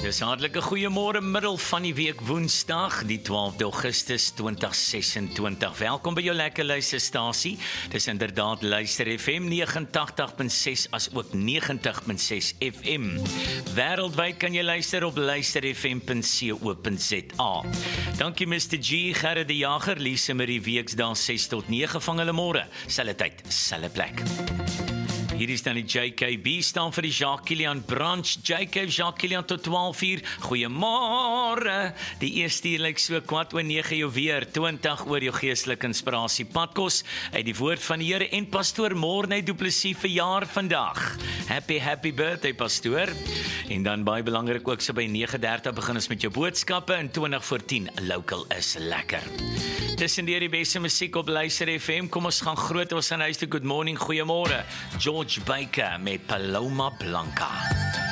Dis hartlike goeiemôre middel van die week Woensdag, die 12de Augustus 2026. Welkom by jou lekker luisterstasie. Dis inderdaad Luister FM 89.6 as ook 90.6 FM. Wêreldwyd kan jy luister op luisterfm.co.za. Dankie Mr. G, Gerrit die Jager, Lise Marie Weksdaal 6 tot 9 van hulle môre. Selfde tyd, selfde plek. Hier is dan die JKB, staan vir die Jacques Kilian branch. JK, Jacques Kilian tot 12 uur. Goeiemôre. Die eerste uur lyk so kwart oor 9 jou weer. 20 oor jou geestelike inspirasie padkos uit die woord van die Here en pastoor Morne Du Plessis verjaar vandag. Happy birthday pastoor. En dan baie belangrik ook so by 9:30 begin ons met jou boodskappe en 20 voor 10 local is lekker. Tussen die beste musiek op Luister FM, kom ons gaan groot ons aan huis toe. Good morning, goeiemôre. George Baker met Paloma Blanca.